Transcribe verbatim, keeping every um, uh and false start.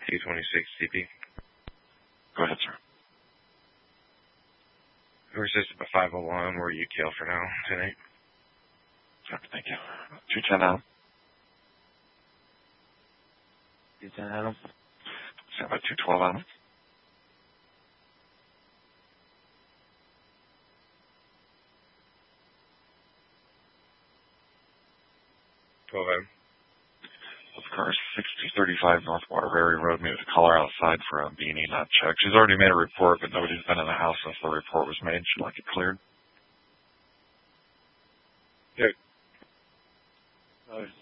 two twenty-six C P. Go ahead, sir. We're system at five oh one. We're U K L for now. ten eight. Thank you. two ten Adam. two ten Adam. Stand by two twelve Adam. twelve M. Of course, sixty thirty-five North Waterbury Road. Meet a caller outside for a beanie not check. She's already made a report, but nobody's been in the house since the report was made. She'd like it cleared. Good. Oh,